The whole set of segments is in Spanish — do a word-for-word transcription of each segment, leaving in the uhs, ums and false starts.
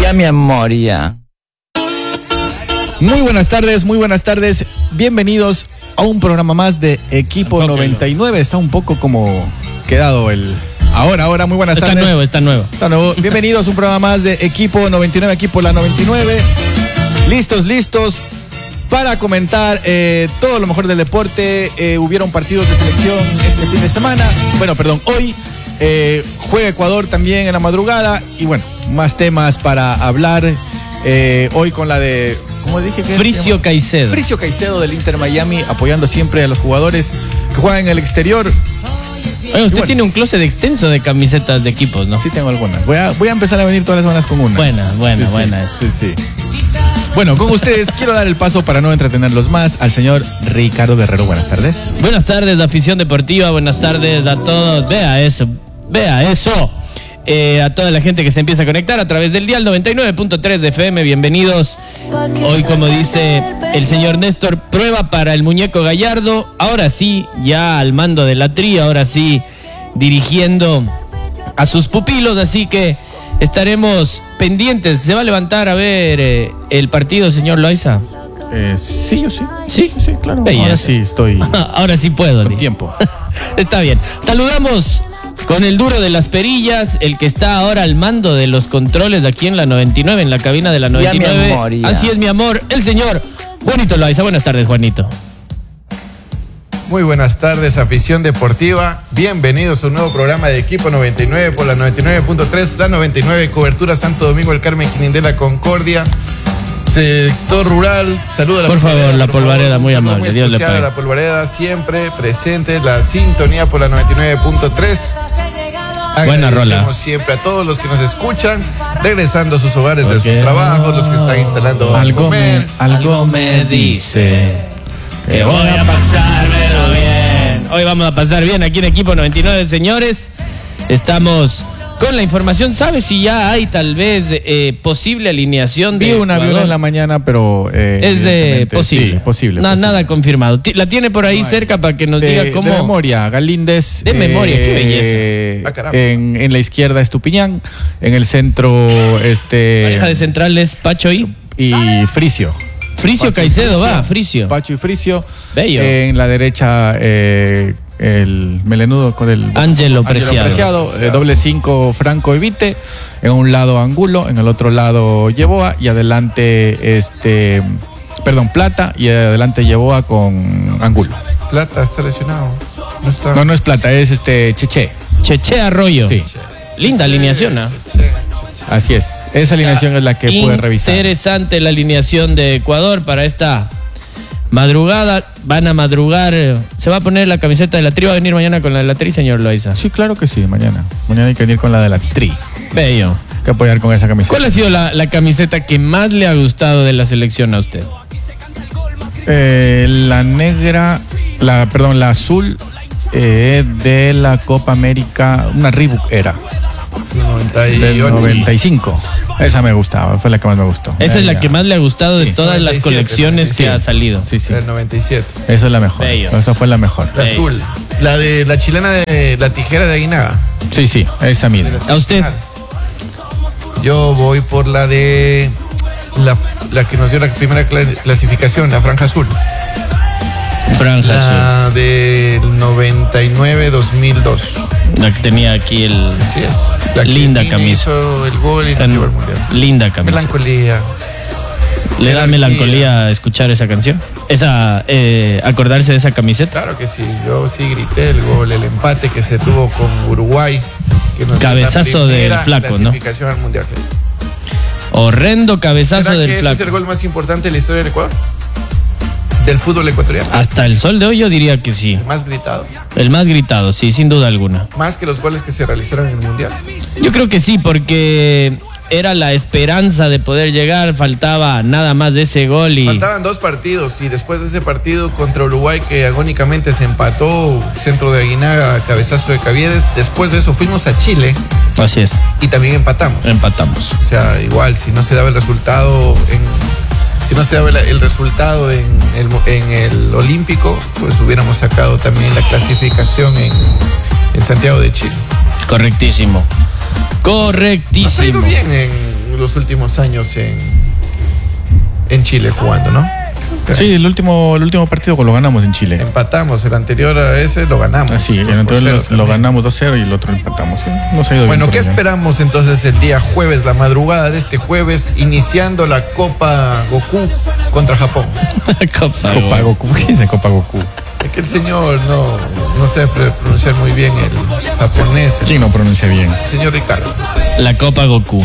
Ya, mi amor, ya. Muy buenas tardes, muy buenas tardes. Bienvenidos a un programa más de Equipo noventa y nueve. Está un poco como quedado el... Ahora, ahora, muy buenas tardes. Está nuevo, está nuevo. Está nuevo. Bienvenidos a un programa más de Equipo noventa y nueve, Equipo La noventa y nueve. Listos, listos para comentar eh, todo lo mejor del deporte. Eh, hubieron partidos de selección este fin de semana. Bueno, perdón, hoy eh, juega Ecuador también en la madrugada. Y bueno, más temas para hablar eh, hoy con la de... ¿Cómo dije que Fricio Caicedo. Fricio Caicedo del Inter Miami, apoyando siempre a los jugadores que juegan en el exterior. Oye, usted bueno, tiene un closet extenso de camisetas de equipos, ¿no? Sí, tengo algunas. Voy a, voy a empezar a venir todas las semanas con una. Buena, buena, sí, buena. Sí, sí, sí. Bueno, con ustedes quiero dar el paso para no entretenerlos más al señor Ricardo Guerrero. Buenas tardes. Buenas tardes, la afición deportiva. Buenas tardes a todos. Vea eso, vea eso. Eh, a toda la gente que se empieza a conectar a través del dial noventa y nueve punto tres de F M. Bienvenidos. Hoy, como dice el señor Néstor, prueba para el muñeco Gallardo. Ahora sí, ya al mando de la tri, ahora sí dirigiendo a sus pupilos, así que estaremos pendientes. ¿Se va a levantar a ver eh, el partido, señor Loaiza? Eh, sí, yo sí. ¿Sí? Sí, claro. Belleza. Ahora sí estoy Ahora sí puedo. con tiempo. Está bien. Saludamos con el duro de las perillas, el que está ahora al mando de los controles de aquí en la noventa y nueve, en la cabina de la noventa y nueve. Ya, mi amor, ya. Así es, mi amor, el señor Juanito Loaiza. Buenas tardes, Juanito. Muy buenas tardes, afición deportiva. Bienvenidos a un nuevo programa de Equipo noventa y nueve por la noventa y nueve punto tres, la noventa y nueve, cobertura Santo Domingo, el Carmen, Quinindela, Concordia, sector rural. Saluda a la Por polvareda, favor, la por polvareda, favor. muy Un saludo amable, muy Dios le especial pague. a la polvareda, siempre presente, la sintonía por la noventa y nueve punto tres. Buena rola. Agradecemos siempre a todos los que nos escuchan, regresando a sus hogares de Porque sus trabajos, los que están instalando a Algo comer. me, algo me dice que voy a pasármelo bien. Hoy vamos a pasar bien aquí en Equipo noventa y nueve, señores. Estamos con la información. ¿Sabe si ya hay tal vez eh, posible alineación de Vi una, vi Ecuador? una en la mañana, pero... Eh, Es de evidentemente, posible. Sí, posible. No, posible. nada confirmado. Ti- La tiene por ahí No hay. cerca para que nos de, diga cómo. de memoria, Galíndez. De memoria, qué belleza. Ah, caramba. en, en la izquierda Estupiñán, en el centro este Pareja de centrales, Pacho y y Fricio. Fricio Pacho y Caicedo, Fricio. va, Fricio. Pacho y Fricio. Bello. En la derecha eh, el melenudo con el Ángelo Preciado. Preciado, eh, doble cinco Franco Evite, en un lado Angulo, en el otro lado Yeboa y adelante este perdón, Plata y adelante Yeboa con Angulo. Plata está lesionado. No está. No, no es Plata, es este Cheche. Cheche Arroyo. Sí. Linda alineación, ¿ah? Así es. Esa alineación es la que pude revisar. Interesante la alineación de Ecuador para esta madrugada. Van a madrugar. eh, Se va a poner la camiseta de la tri. Va a venir mañana con la de la tri, señor Loaiza. Sí, claro que sí, mañana. Mañana hay que venir con la de la tri. Bello. Hay que apoyar con esa camiseta. ¿Cuál ha sido la, la camiseta que más le ha gustado de la selección a usted? Eh, la negra, la, perdón, la azul eh, de la Copa América, una Reebok era, noventa y del ocho. noventa y cinco. Esa me gustaba, fue la que más me gustó. Esa es la Ya. que más le ha gustado de Sí. todas las noventa y siete, colecciones noventa y que siete. ha salido. Sí, sí. El noventa y siete. Esa es la mejor. Bello. Esa fue la mejor. La Ey. azul. La de la chilena de la tijera de Aguinaga. Sí, sí, esa misma. ¿A usted? Yo voy por la de la, la que nos dio la primera cla- clasificación, la franja azul. Franja azul. La del noventa y nueve dos mil dos. La que tenía aquí el... Así es. La que Linda Vini camisa. hizo el gol y nos llevó al mundial. Linda camisa. Melancolía. ¿Le da Jerarquía. melancolía escuchar esa canción? Esa, eh, acordarse de esa camiseta. Claro que sí. Yo sí grité el gol, el empate que se tuvo con Uruguay. Que nos dio Cabezazo la del primera flaco, ¿no? clasificación al mundial. Horrendo cabezazo ¿Será del que ese flaco. es el gol más importante de la historia del Ecuador? Del fútbol ecuatoriano. Hasta el sol de hoy yo diría que sí. El más gritado. El más gritado, sí, sin duda alguna. Más que los goles que se realizaron en el mundial. Yo creo que sí, porque era la esperanza de poder llegar, faltaba nada más de ese gol y... Faltaban dos partidos y después de ese partido contra Uruguay que agónicamente se empató, centro de Aguinaga, cabezazo de Caviedes, después de eso fuimos a Chile Así es, y también empatamos. empatamos. O sea, igual, si no se daba el resultado en, si no se daba el, el resultado en el, en el Olímpico, pues hubiéramos sacado también la clasificación en, en Santiago de Chile. Correctísimo. Nos ha ido Correctísimo. bien en los últimos años en, en Chile jugando, ¿no? Sí, el último, el último partido lo ganamos en Chile. Empatamos, el anterior a ese lo ganamos. Ah, sí, el anterior lo, lo ganamos dos cero y el otro empatamos. ¿Sí? Nos ha ido bueno, bien, ¿qué esperamos entonces el día jueves, la madrugada de este jueves, iniciando la Copa Goku contra Japón? Copa, Copa Goku. ¿Qué dice Copa Goku? Es que el señor no, no sabe pronunciar muy bien el japonés. ¿Quién no pronuncia bien? El señor Ricardo. La Copa Goku.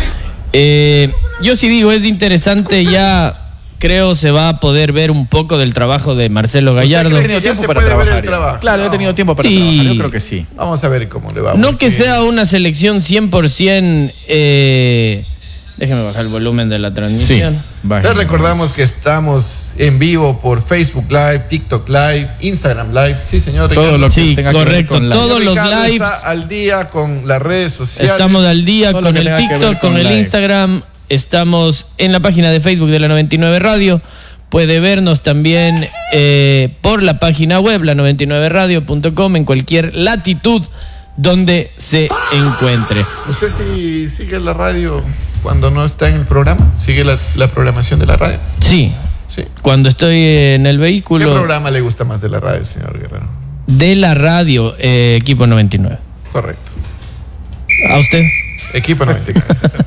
Eh, yo sí digo, es interesante ya. Creo se va a poder ver un poco del trabajo de Marcelo Gallardo. ¿Usted cree que ya se puede ver el trabajo? Claro, No. he tenido tiempo para Sí. trabajar. Yo creo que sí. Vamos a ver cómo le va. No porque- que sea una selección cien por ciento... Eh, déjeme bajar el volumen de la Sí. transmisión. Vaya. Les recordamos que estamos en vivo por Facebook Live, TikTok Live, Instagram Live. Sí, señor Ricardo. Todo lo que Sí, tenga que ver correcto. con la- Todo- todos los Ricardo lives. está al día con las redes sociales. Estamos al día Todo lo con que el tenga que ver TikTok, con con el live. Instagram. Estamos en la página de Facebook de la noventa y nueve Radio. Puede vernos también eh, por la página web, la noventa y nueve radio punto com, en cualquier latitud donde se encuentre. ¿Usted sí sigue la radio cuando no está en el programa? ¿Sigue la, la programación de la radio? Sí, Sí. cuando estoy en el ¿Qué vehículo programa le gusta más de la radio, señor Guerrero? de la radio, eh, Equipo noventa y nueve. Correcto. ¿A usted? Equipo noventa y nueve.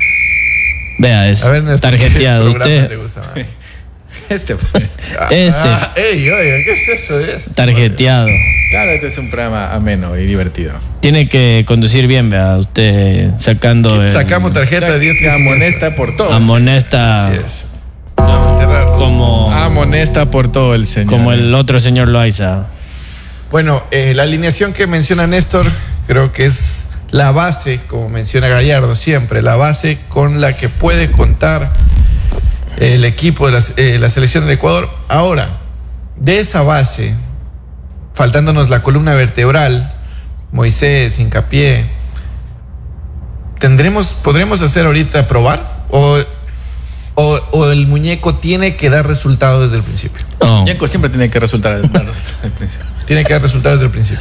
Vea, es A ver, Néstor, ¿qué tarjeteado. programa Usted, te gusta más? Este fue. Ah, Este. ah, ey, oiga, ¿qué es eso de esto? tarjeteado. Claro, este es un programa ameno y divertido. Tiene que conducir bien, vea, usted sacando... el- Sacamos tarjeta de diez Que amonesta por todo. amonesta Así es. No, raro. como, Amonesta por todo el señor. como el otro señor Loaiza. Bueno, eh, la alineación que menciona Néstor creo que es la base, como menciona Gallardo siempre, la base con la que puede contar el equipo de la, eh, la selección del Ecuador. Ahora, de esa base, faltándonos la columna vertebral, Moisés, Hincapié, tendremos, podremos hacer ahorita probar o, o, o el muñeco tiene que dar resultados desde el principio. No. Ñeco siempre tiene que resultar dar resultados al principio. Tiene que dar resultados desde el principio.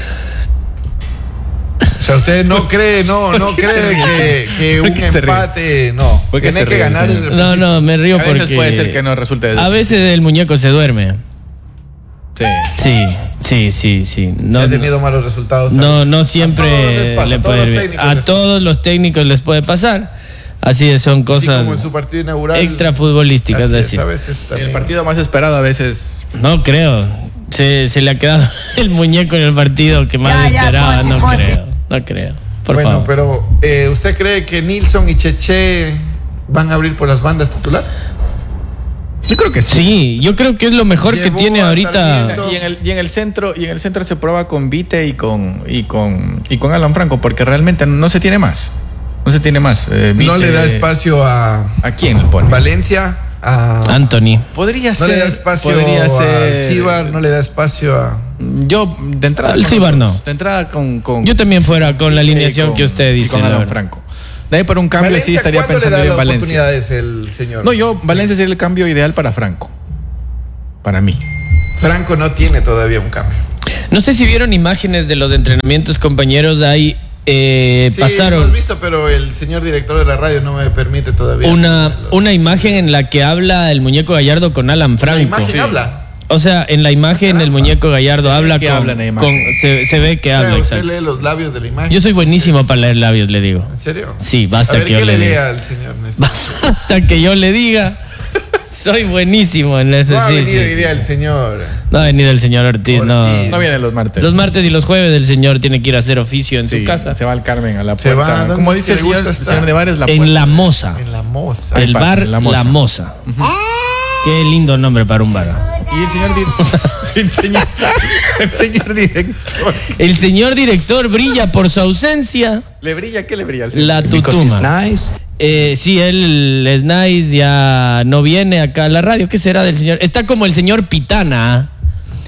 O sea, usted no cree, no, no cree que, que ¿Por un qué se ríe? empate, no. ¿Por qué Tiene se que ríe, ganar señor? desde el No, principio. no, me río A veces porque puede ser que no resulte. a veces el muñeco se duerme. Sí. Sí, sí, sí, sí. Se No, ha tenido malos resultados. no, ¿sabes? no A siempre todos les pasa, le a todos puede los ir bien. técnicos A les todos los técnicos les puede pasar. Así es, son pasa. Así cosas como en su partido inaugural. extra futbolísticas. Así es, Así. a veces también. El partido más esperado a veces. No creo. Se, se le ha quedado el muñeco en el partido que más Ya, ya, esperaba. Ponce, No Ponce. creo, no creo. Por bueno, favor. pero eh, ¿usted cree que Nilsson y Cheche van a abrir por las bandas titular? Yo creo que sí. Sí, yo creo que es lo mejor que Llevó tiene a ahorita. Sarmiento. Y en el y en el centro y en el centro se prueba con Vite y con y con y con Alan Franco porque realmente no se tiene más. No se tiene más. Eh, No Vite- le da espacio a ¿A quién le pone? Valencia, a... Anthony. Podría No ser. le da espacio podría a ser- Cibar, no le da espacio a... Yo de entrada. Al con Cibar los no. dos. De entrada con, con Yo también fuera con la Sí, alineación con- que usted y dice. con la Alan verdad. Franco. De ahí por un cambio sí Valencia, estaría ¿cuándo le pensando da yo las en Valencia. oportunidades el señor? No, yo Valencia sería el cambio ideal para Franco. Para mí. Franco no tiene todavía un cambio. No sé si vieron imágenes de los entrenamientos, compañeros. Ahí eh, Sí, lo pasaron has visto, pero el señor director de la radio no me permite todavía. una, Los- una imagen en la que habla el muñeco Gallardo con Alan Franco. La imagen Sí. habla. O sea, en la imagen el Caramba. muñeco Gallardo habla que con, habla en la imagen. con- se, se ve que O sea, habla, usted exacto. lee los labios de la imagen. Yo soy buenísimo para leer labios, le digo. ¿En serio? Sí, basta A ver, que yo ¿qué le le diga. lea al señor Néstor? Hasta que yo le diga. Soy buenísimo en ese No ha sí, venido sí, hoy sí, día sí. el señor. No ha venido el señor Ortiz, no. Ortiz. No viene los martes. Los martes y los jueves el señor tiene que ir a hacer oficio en Sí, su casa. se va al Carmen a la Se puerta. va, ¿dónde Como es dice que el le señor, gusta el estar? señor de Bares, la En puerta. La Moza. En la moza. El pasa, bar en La La Moza. Moza. Qué lindo nombre para un bar. Y el señor, di- el señor, el señor director. El señor director brilla por su ausencia. ¿Le brilla? ¿Qué le brilla al señor? La tutuma. Eh, sí, él, es nice, ya no viene acá a la radio. ¿Qué será del señor? Está como el señor Pitana. ¿ah?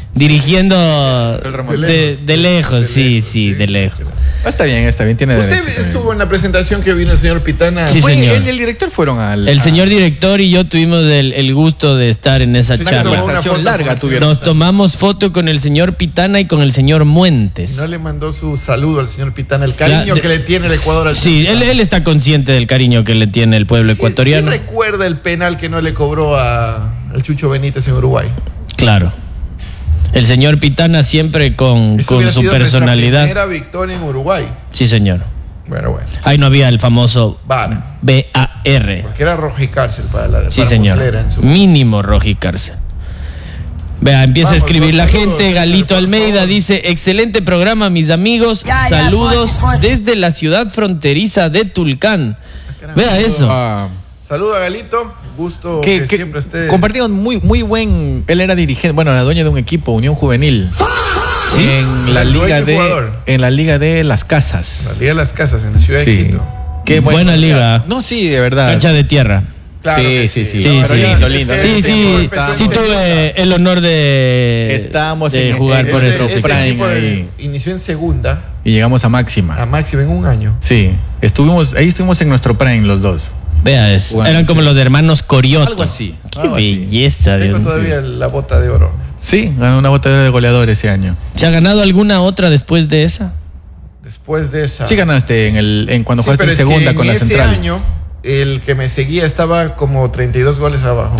dirigiendo de, de lejos, sí, sí, de lejos. Está bien, está bien, tiene ¿Usted derecho, estuvo en la presentación que vino el señor Pitana? Sí, Fue, señor. Él y el director fueron al... El a- señor director y yo tuvimos el, el gusto de estar en esa Sí, charla. tomó una Conversación foto larga con el tuvieron. Nos tomamos foto con el señor Pitana y con el señor Muentes. No le mandó su saludo al señor Pitana, el cariño Ya, de- que le tiene el Ecuador al Sí, señor él, Pitana. él está consciente del cariño que le tiene el pueblo Sí, ecuatoriano. sí recuerda el penal que no le cobró a el Chucho Benítez en Uruguay. Claro. El señor Pitana siempre con, Eso con hubiera su sido nuestra personalidad. primera victoria en Uruguay. Sí, señor. Bueno, bueno. Ahí no había el famoso Vara. B A R. Porque era roja y cárcel para la Sí, para señor. Muslera en su... Mínimo roji cárcel. Vea, empieza Vamos, a escribir dos la saludos, gente. señor, Galito por Almeida favor. dice: excelente programa, mis amigos. Ya, ya, Saludos pose, pose. desde la ciudad fronteriza de Tulcán. Vea eso. Ah, Saluda a Galito, gusto que, que, que siempre esté. compartieron muy, muy buen... Él era dirigente, bueno, era dueño de un equipo, Unión Juvenil. ¿Sí? En la El liga dueño de... jugador. En la liga de Las La Casas. Liga de las Casas en la ciudad de Sí. Quito. Qué Buena liga. No, sí, de verdad. Cancha de tierra. Claro Sí, que sí, sí. Sí, pero sí. lindo, lindo. Sí, Ese sí, equipo sí, empezó en sí segunda. tuve el honor de, Estamos de en- jugar en- por ese- eso. ese, sí. ese Prime equipo de- ahí. inició en segunda Y llegamos a máxima. a máximo en un año. Sí, estuvimos, ahí estuvimos en nuestro prime los dos. Vea eso. Jugando, Eran como sí. los hermanos Corioto. Algo así, Qué algo así. belleza, Tengo Dios mío. todavía la bota de oro. Sí, ganó una botella de goleador ese año. ¿Se ha ganado alguna otra después de esa? Después de esa. Sí ganaste en el en cuando Sí, jugaste pero en es que segunda con en la ese central. año el que me seguía estaba como treinta y dos goles abajo.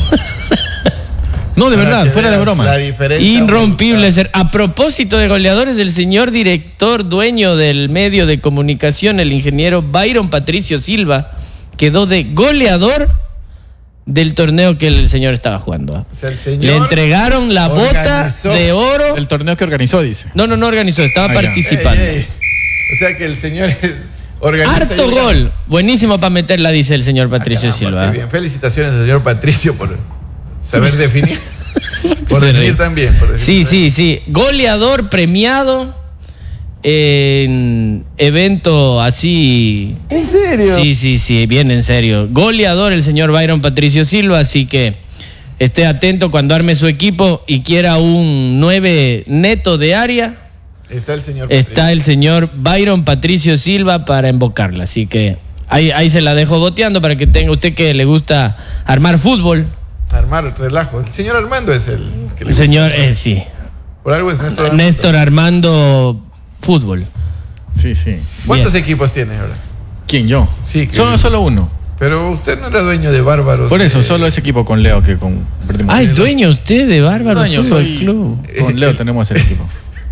No, de Para verdad, que fuera de veas broma. La diferencia Irrompible brutal. ser. A propósito de goleadores, el señor director, dueño del medio de comunicación, el ingeniero Byron Patricio Silva, quedó de goleador del torneo que el señor estaba jugando. ¿ah? O sea, el señor Le entregaron la bota organizó de oro. El torneo que organizó, dice. No, no, no organizó, estaba Ah, ya. participando. Ey, ey. O sea que el señor es organiza Harto y- gol. Buenísimo para meterla, dice el señor Patricio Ah, caramba, Silva. qué bien. Felicitaciones al señor Patricio por saber definir. por Se definir ríe. también. Por definir Sí, sí, sí. Goleador premiado en evento así. ¿En serio? Sí, sí, sí, bien en serio. Goleador el señor Byron Patricio Silva, así que esté atento cuando arme su equipo y quiera un nueve neto de área. Está el señor Está el señor Byron Patricio Silva para invocarla. Así que ahí, ahí se la dejo boteando para que tenga usted que le gusta armar fútbol. Armar relajo. El señor Armando es el que le El señor, gusta. eh, sí. Por algo es Néstor Armando. Néstor Armando Fútbol. Sí, sí. ¿Cuántos Bien. equipos tiene ahora? ¿Quién, yo? Sí, que- Solo, solo uno. Pero usted no era dueño de Bárbaros. Por eso, de- solo ese equipo con Leo que con perdimos. Ah, es dueño usted de Bárbaro Dueño, Fútbol soy- Club. Con Leo tenemos el equipo.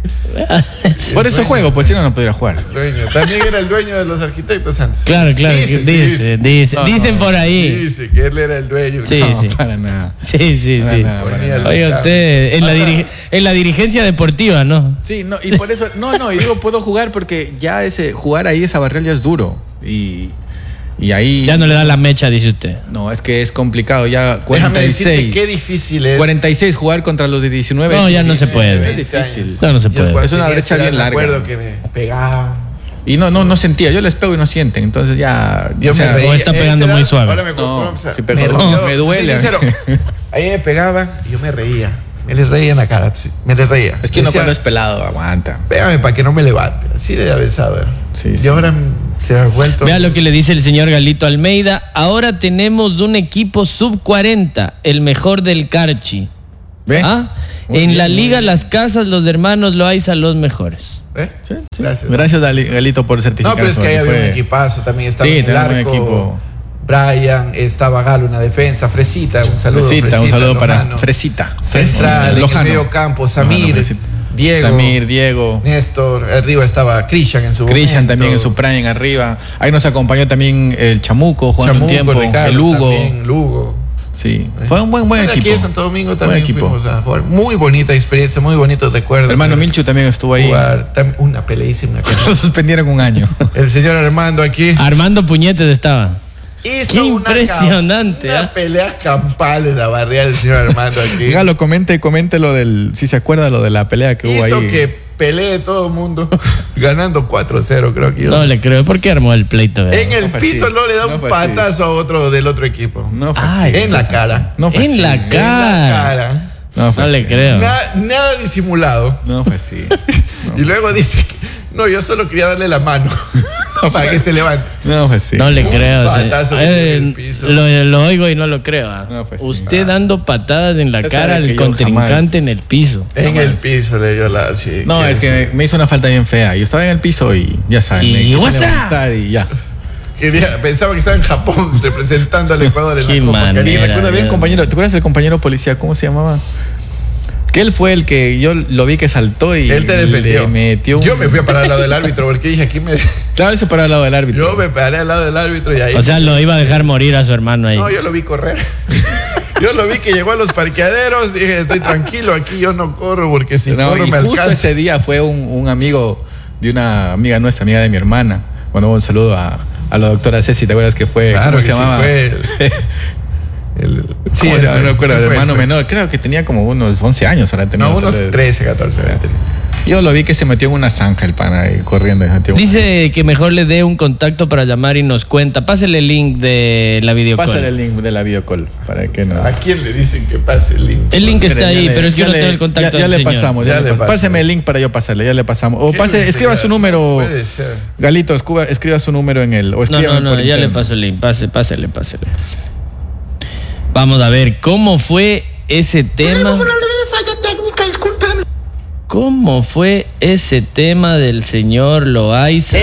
Por eso juego, pues si no, no podría jugar. Dueño. También era el dueño de los arquitectos antes. Claro, claro. Dice, Dice, dice. dice. No, Dicen no, por ahí. Dice que él era el dueño. Sí, No, sí. para nada. Sí, sí, Para sí. nada, para Ponía nada. los Oiga, usted en la, Ahora- diri- en la dirigencia deportiva, ¿no? Sí, no, y por eso, no, no, y digo, puedo jugar porque ya ese, jugar ahí esa barrera ya es duro. Y, y ahí. Ya no le da la mecha, dice usted. No, es que es complicado, ya Déjame cuarenta y seis. decirte qué difícil es. cuarenta y seis jugar contra los de diecinueve. No, es ya no se difícil. puede. Es difícil. No, no se Yo puede. cuando Es una tenía brecha esa edad bien me larga. acuerdo que me pegaban. Y no, no, no sentía, yo les pego y no sienten, entonces ya. Yo o sea, me reía. o está A esa pegando edad, muy suave. Ahora me No, compro, o sea, sí, pero me, no, yo- me duele. soy sincero. Ahí me pegaban y yo me reía. Me les reía en la cara. sí, Me les reía. Es que uno Decía, cuando es pelado aguanta. pégame para que no me levante. Así debe haber saber. Sí, y sí. ahora mm, se ha vuelto. Vea lo que le dice el señor Galito Almeida. Ahora tenemos un equipo sub cuarenta, el mejor del Carchi. ¿Ve? ¿Ah? Muy En bien, la muy liga bien. Las Casas, los hermanos Loaiza, los mejores. ¿Eh? Sí, sí. Gracias. Gracias, Dali- Galito, por certificar. No, pero es que ahí había un equipazo también. Estaba Sí, en el tenemos un arco. equipo. Brian, estaba Galo, una defensa. Fresita, un saludo. Fresita, un saludo para Lojano. Fresita. Central, en el Lojano. medio campo, Samir, Lojano, Fresita. Diego, Samir, Diego. Néstor. Arriba estaba Christian en su Christian momento. también en su prime arriba. Ahí nos acompañó también el Chamuco jugando Chamuco, un tiempo. Ricardo el Hugo. también, Lugo. Sí. Fue un buen, buen Bueno, equipo. Aquí en Santo Domingo Buen también equipo. fuimos a jugar. Muy bonita experiencia, muy bonitos recuerdos. Hermano Eh, Milchu también estuvo ahí. Jugar tam- una peleísima. Lo suspendieron un año. El señor Armando aquí Armando Puñetes estaba. hizo Qué una impresionante, ca- Una, ¿ah? pelea campal en la barriada del señor Armando aquí. Galo, comente, comente lo del. Si se acuerda lo de la pelea que hubo Hizo ahí. que pelee todo el mundo. Ganando cuatro cero, creo que yo. No le creo. ¿Por qué armó el pleito? vea? En el No fue piso así. no le da No un fue así. patazo a otro del otro equipo. No fue Ay, así. En la cara. No fue En así. la En la cara. cara. No No, fue no le así. creo. Nada, nada disimulado. No fue así. No. Y luego dice que no, yo solo quería darle la mano para que se levante. No fue así. No le Un creo. sí. patazo Eh, en el piso. lo, lo oigo y no lo creo. ah. No, pues sí, Usted nada. dando patadas en la Usted cara sabe que al yo contrincante jamás- en el piso. En el piso le dio la. Sí, No, ¿qué es que me hizo una falta bien fea. Yo estaba en el piso y ya saben, Y me quise WhatsApp. levantar y ya. Quería- pensaba que estaba en Japón representando al Ecuador en Qué la Copa manera. Y Caribe. recuerda bien, Dios. compañero, ¿te acuerdas del compañero policía? ¿Cómo se llamaba? Que él fue el que yo lo vi que saltó y Él te le defendió. metió un- Yo me fui a parar al lado del árbitro porque dije aquí me. Claro, él se paró al lado del árbitro. Yo me paré al lado del árbitro y ahí. O sea, lo iba a dejar morir a su hermano ahí. No, yo lo vi correr. Yo lo vi que llegó a los parqueaderos. Dije, estoy tranquilo, aquí yo no corro porque si No, corro y me justo alcanza. ese día fue un, un amigo de una amiga nuestra, amiga de mi hermana. Bueno, un saludo a, a la doctora Ceci, ¿te acuerdas que fue? Claro ¿Cómo que se sí, llamaba? fue el- El, Sí, ¿cómo o se sea, llama? no recuerdo, Fue, hermano fue. menor, creo que tenía como unos once años ahora tenía. No, unos tal vez. trece, catorce. había tenido. Yo lo vi que se metió en una zanja el pana ahí corriendo. y se metió en una- Dice que mejor le dé un contacto para llamar y nos cuenta. Pásele el link de la videocall. Pásale el link de la videocall para que no. ¿A quién le dicen que pase el link? El link está Ya ahí, le- pero es que ya yo no le- tengo el contacto Ya, ya del le señor. pasamos, ya, Ya le le pasamos. pasó. Páseme el link para yo pasarle, ya le pasamos. O ¿Qué pase, le escriba enseña? su número. Puede ser. Galito, escuba- escriba su número en el. O No, escríbame no, no, por ya le interno. paso el link. Pase, pásele, pásele. pásele. Vamos a ver, ¿cómo fue ese tema? Tenemos una leve falla técnica, discúlpame. ¿Cómo fue ese tema del señor Loaiza?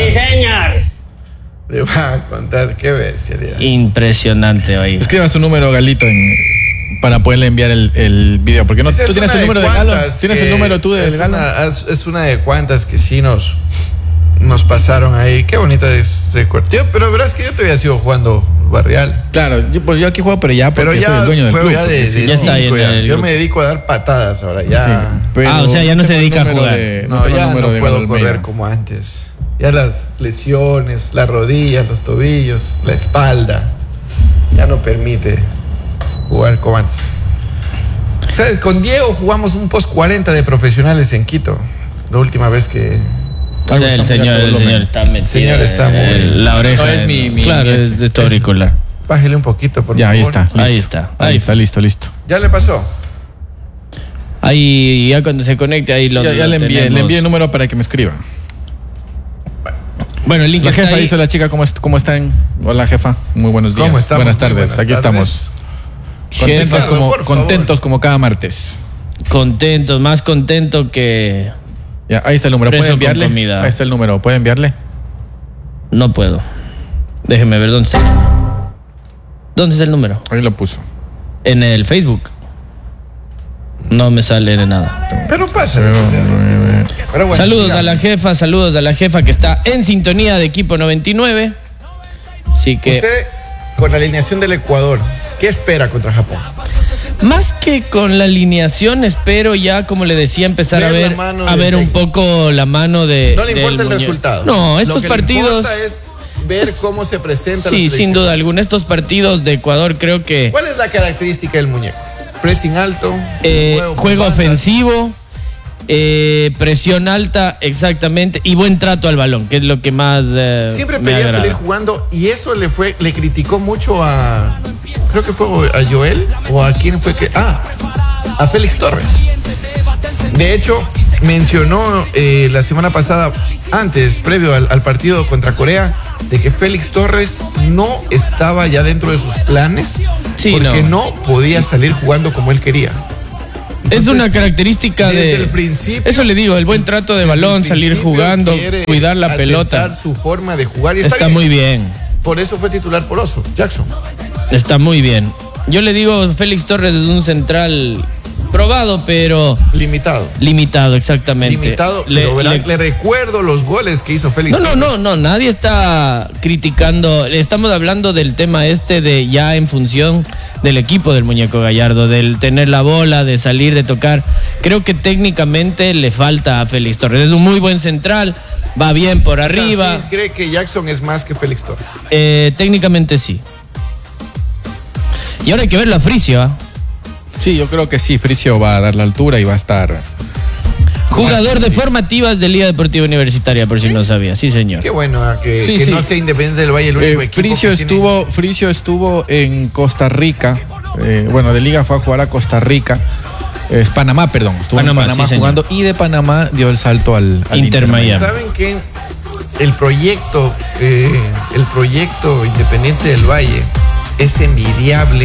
Le va a contar qué bestialidad. Impresionante, oiga. Escriba su número, Galito, en- para poderle enviar el, el video. Porque no, Esa tú es tienes una el número de cuantas Galo. ¿Tienes el que- número tú de es Galo? una, es, es una de cuantas que sí nos, nos pasaron ahí. Qué bonita es recuerdo. Yo, pero verás que yo todavía sigo jugando barrial. Claro, yo, pues yo aquí juego, pero ya porque Pero soy ya el dueño del juego club. ya de, porque de sí, Ya está ahí cinco en ya. el Yo grupo. me dedico a dar patadas ahora ya. pero Ah, o sea, ya no se tengo el dedica a número jugar. de- No, tengo el ya número no de puedo Galo correr Almeida. como antes. Ya las lesiones, las rodillas, los tobillos, la espalda, ya no permite jugar como antes. ¿Sabes? Con Diego jugamos un post cuarenta de profesionales en Quito. La última vez que... Algo el está muy señor, alto el volumen. señor está metido. Señor está muy- en la oreja. No, es mi- mi- claro, mi es este. de tu auricular. Bájele un poquito, por Ya, favor. ahí está. Ahí listo. está, Ahí ahí está, listo, listo. ¿Ya le pasó? Ahí, ya cuando se conecte, ahí lo Ya, ya lo le envié, tenemos. le envié el número para que me escriba. Bueno, el link La está jefa ahí. dice la chica, ¿cómo, est- cómo están? Hola, jefa. Muy buenos días. ¿Cómo estamos? Buenas Muy tardes. buenas Aquí tardes. estamos. Contentos, Jefa, como, por favor. contentos como cada martes. Contento, más contento que... Ya, ahí está el número. Preso ¿Puede con enviarle? comida. Ahí está el número. ¿Puede enviarle? No puedo. Déjeme ver dónde está el número. ¿Dónde está el número? Ahí lo puso. En el Facebook. No me sale de nada. Pero pasa. Pero bueno, saludos sigamos. a la jefa, saludos a la jefa que está en sintonía de Equipo noventa y nueve. Así que, Usted, con la alineación del Ecuador, ¿qué espera contra Japón? más que con la alineación, espero ya, como le decía, empezar a Ver la ver, mano a del ver un técnico. poco la mano de. No le del importa el muñeco. resultado. No, Lo estos que partidos. Le importa es ver cómo se presenta la Sí, selección. sin duda alguna. Estos partidos de Ecuador creo que. ¿Cuál es la característica del muñeco? Pressing alto, Eh, juego, con juego bandas. ofensivo, eh, presión alta, exactamente, y buen trato al balón, que es lo que más eh, Siempre me pedía agrada. salir jugando y eso le fue, le criticó mucho a, creo que fue a Joel o a quién fue que, ah, a Félix Torres. De hecho, mencionó eh, la semana pasada, antes, previo al, al partido contra Corea, de que Félix Torres no estaba ya dentro de sus planes Sí, porque no. no. podía salir jugando como él quería. Es Entonces, una característica desde de. el principio- Eso le digo, el buen trato de Desde el balón, salir principio jugando, quiere cuidar la aceptar pelota. su forma de jugar y está, Está bien. muy bien, Por eso fue titular por Oso, Jackson. está muy bien. Yo le digo, Félix Torres es un central probado, pero Limitado. limitado, exactamente. Limitado, Le- pero verá, le- le, recuerdo los goles que hizo Félix. No, no, Torres. no, no, nadie está criticando, estamos hablando del tema este de ya en función del equipo del Muñeco Gallardo, del tener la bola, de salir, de tocar. Creo que técnicamente le falta a Félix Torres, es un muy buen central, va bien por arriba, Santis cree que Jackson es más que Félix Torres. eh, técnicamente sí. Y ahora hay que verlo a Fricio, ¿ah? Sí, yo creo que sí. Fricio va a dar la altura y va a estar. Jugador de formativas de Liga Deportiva Universitaria, por si no sabía, sí señor. Qué bueno ah, que, Sí, que sí. no sea Independiente del Valle el único Eh, equipo Fricio que tiene- estuvo, Fricio estuvo en Costa Rica. Eh, bueno, de liga fue a jugar a Costa Rica. Es Panamá, perdón. Estuvo Panamá, en Panamá sí, jugando y de Panamá dio el salto al, al Inter Miami. ¿Saben qué? El proyecto, eh, el proyecto Independiente del Valle es envidiable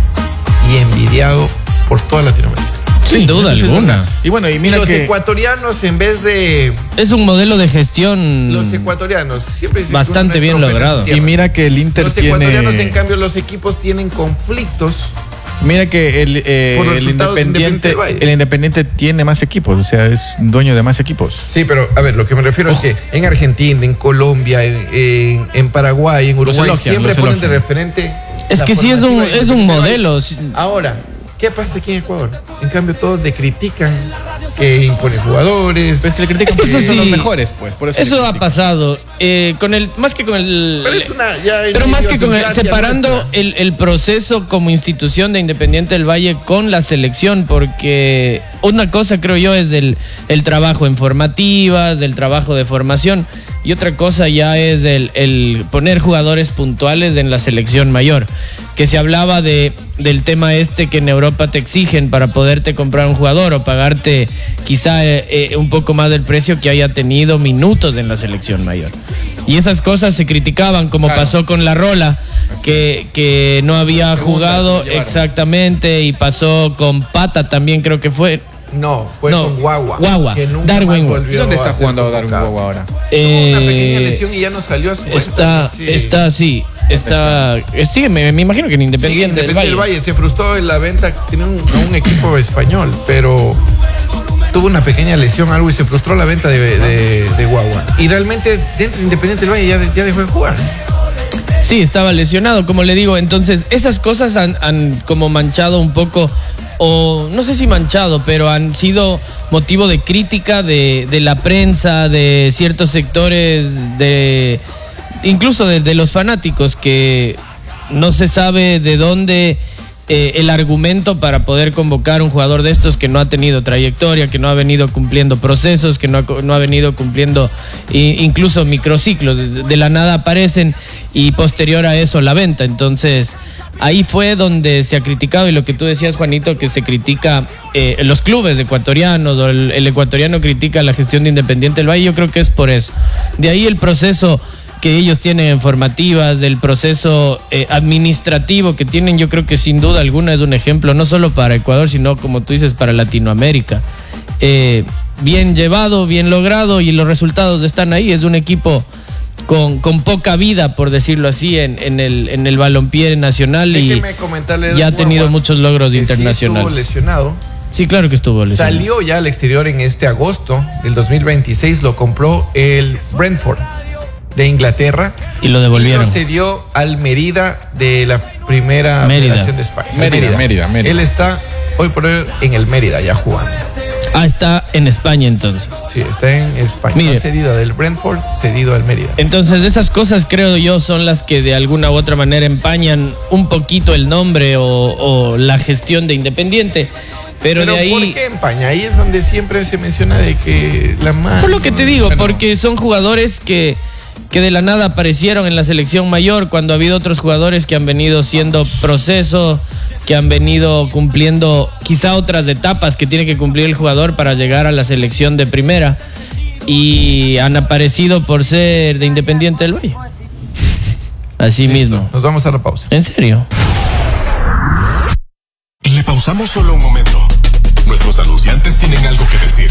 y envidiado por toda Latinoamérica. Sin duda eso es alguna. verdad. Y bueno, y mira Y los que ecuatorianos, en vez de Es un modelo de gestión los ecuatorianos, siempre dicen bastante que uno bien es profe en logrado. su y tierra. mira que el Inter Los tiene ecuatorianos, en cambio, los equipos tienen conflictos. mira que el, eh, Por los el resultados de Independiente Independiente del Valle. el Independiente tiene más equipos, o sea, es dueño de más equipos. Sí, pero a ver, lo que me refiero es que en Argentina, en Colombia, en, en, en Paraguay, en Uruguay, elogian, siempre los ponen de elogian. referente. Es la que sí es un, formativa de es un Independiente modelo. del Valle. Ahora, ¿qué pasa aquí en Ecuador? En cambio, todos le critican que imponen jugadores. Pero es que le critican Es que porque eso son los sí. mejores, pues. Por eso le Eso ha critican. pasado. Eh, con el, más que con el. Pero es una. Ya Pero más que con el, idiosincrasia separando nuestra. el, el proceso como institución de Independiente del Valle con la selección, porque una cosa creo yo es del el trabajo en formativas, del trabajo de formación, y otra cosa ya es el, el poner jugadores puntuales en la selección mayor. Que se hablaba de, del tema este que en Europa te exigen para poderte comprar un jugador o pagarte quizá eh, eh, un poco más del precio que haya tenido minutos en la selección mayor. Y esas cosas se criticaban, como Claro. pasó con La Rola, que, que no había Segundas jugado se llevaron. exactamente, y pasó con Pata también, creo que fue. No, fue No, con Guagua. Guagua, Que nunca Darwin más Guagua. volvió ¿Y dónde está a ser jugando Darwin convocado. Guagua ahora? Tuvo Eh, una pequeña lesión y ya no salió a su puesto. Está, Sí. está, sí, está, eh, sí, me, me imagino que en Sí, Independiente, Independiente del del Valle. Valle se frustró en la venta, tiene un, a un equipo español, pero tuvo una pequeña lesión, algo, y se frustró la venta de, de, de Guagua. Y realmente dentro de Independiente del Valle ya, ya dejó de jugar. Sí, estaba lesionado, como le digo. Entonces, esas cosas han, han como manchado un poco, o no sé si manchado, pero han sido motivo de crítica de, de la prensa, de ciertos sectores, de incluso de, de los fanáticos, que no se sabe de dónde eh, el argumento para poder convocar un jugador de estos que no ha tenido trayectoria, que no ha venido cumpliendo procesos, que no ha, no ha venido cumpliendo i- incluso microciclos. De, de la nada aparecen y posterior a eso la venta. Entonces, ahí fue donde se ha criticado, y lo que tú decías, Juanito, que se critica eh, los clubes ecuatorianos, o el, el ecuatoriano critica la gestión de Independiente del Valle. Yo creo que es por eso. De ahí el proceso que ellos tienen en formativas, del proceso eh, administrativo que tienen, yo creo que sin duda alguna es un ejemplo, no solo para Ecuador, sino, como tú dices, para Latinoamérica. Eh, bien llevado, bien logrado, y los resultados están ahí. Es un equipo con, con poca vida, por decirlo así, en, en, el, en el balompié nacional, y Déjeme comentarle. ya ha de tenido Guagua, muchos logros que sí internacionales. estuvo lesionado. Sí, claro que estuvo lesionado. Salió ya al exterior en este agosto del dos mil veintiséis, lo compró el Brentford de Inglaterra Y lo devolvieron. y lo cedió al Mérida de la primera Mérida. Federación de España. Mérida, Mérida, Mérida. Él está hoy por hoy en el Mérida ya jugando. Ah, está en España entonces. Sí, está en España. Mire. Cedido del Brentford, cedido al Mérida. Entonces, esas cosas, creo yo, son las que de alguna u otra manera empañan un poquito el nombre o, o la gestión de Independiente. Pero, Pero de ahí... ¿por qué España? Ahí es donde siempre se menciona de que la mano. Por lo que te digo, Bueno. porque son jugadores que, que de la nada aparecieron en la selección mayor, cuando ha habido otros jugadores que han venido siendo proceso, que han venido cumpliendo quizá otras etapas que tiene que cumplir el jugador para llegar a la selección de primera, y han aparecido por ser de Independiente del Valle. Así Listo, mismo. Nos vamos a la pausa. ¿En serio? Le pausamos solo un momento. Nuestros anunciantes tienen algo que decir.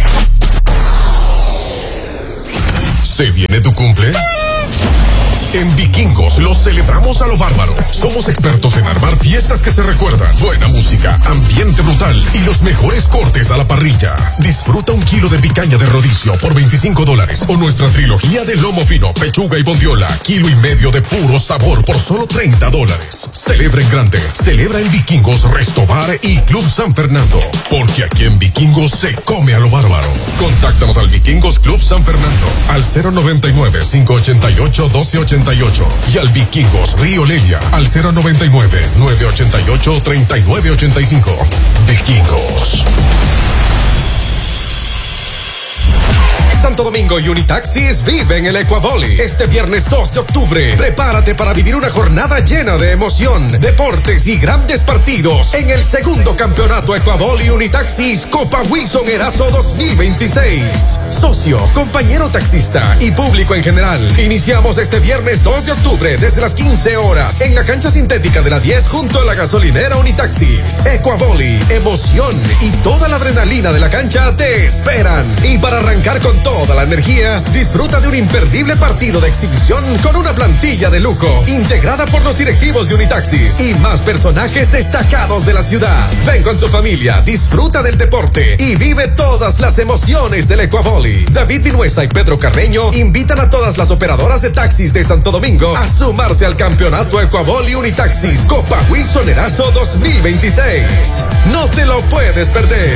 ¿Se viene tu cumple? En Vikingos lo celebramos a lo bárbaro. Somos expertos en armar fiestas que se recuerdan, buena música, ambiente brutal y los mejores cortes a la parrilla. Disfruta un kilo de picaña de rodicio por veinticinco dólares o nuestra trilogía de lomo fino, pechuga y bondiola, kilo y medio de puro sabor por solo treinta dólares. Celebra en grande, celebra en Vikingos, Restobar y Club San Fernando, porque aquí en Vikingos se come a lo bárbaro. Contáctanos al Vikingos Club San Fernando al cero noventa y nueve, cinco ochenta y ocho, doce ochenta y ocho y al Vikingos Río Lelia al cero noventa y nueve, nueve ochenta y ocho, treinta y nueve ochenta y cinco. Vikingos. Santo Domingo y Unitaxis viven el Ecuavoli. Este viernes dos de octubre, prepárate para vivir una jornada llena de emoción, deportes y grandes partidos en el segundo campeonato Ecuavoli Unitaxis Copa Wilson Erazo dos mil veintiséis. Socio, compañero taxista y público en general. Iniciamos este viernes dos de octubre desde las quince horas en la cancha sintética de la diez junto a la gasolinera Unitaxis. Ecuavoli, emoción y toda la adrenalina de la cancha te esperan. Y para arrancar con toda la energía, disfruta de un imperdible partido de exhibición con una plantilla de lujo, integrada por los directivos de Unitaxis y más personajes destacados de la ciudad. Ven con tu familia, disfruta del deporte y vive todas las emociones del Ecuavoli. David Vinuesa y Pedro Carreño invitan a todas las operadoras de taxis de Santo Domingo a sumarse al campeonato Ecuavoli Unitaxis Copa Wilson Erazo dos mil veintiséis. No te lo puedes perder.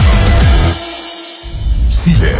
Silet.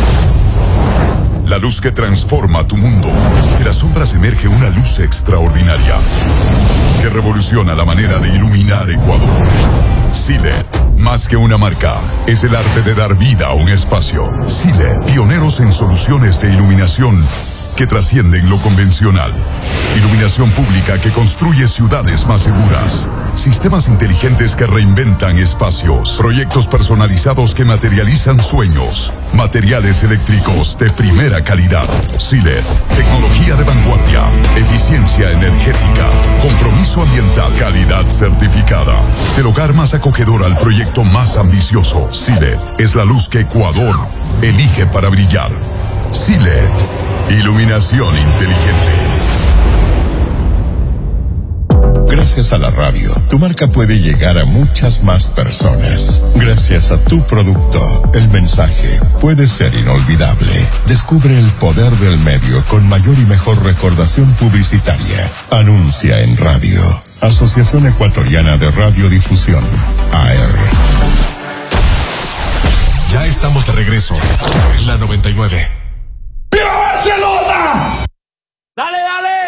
La luz que transforma tu mundo. De las sombras emerge una luz extraordinaria que revoluciona la manera de iluminar Ecuador. Silet, más que una marca, es el arte de dar vida a un espacio. Silet, pioneros en soluciones de iluminación que trascienden lo convencional. Iluminación pública que construye ciudades más seguras. Sistemas inteligentes que reinventan espacios. Proyectos personalizados que materializan sueños. Materiales eléctricos de primera calidad. Silet, tecnología de vanguardia. Eficiencia energética. Compromiso ambiental. Calidad certificada. Del hogar más acogedor al proyecto más ambicioso. Silet es la luz que Ecuador elige para brillar. Silet, iluminación inteligente. Gracias a la radio, tu marca puede llegar a muchas más personas. Gracias a tu producto, el mensaje puede ser inolvidable. Descubre el poder del medio con mayor y mejor recordación publicitaria. Anuncia en radio. Asociación Ecuatoriana de Radiodifusión, A R. Ya estamos de regreso en la noventa y nueve. ¡Viva Barcelona! ¡Dale, dale!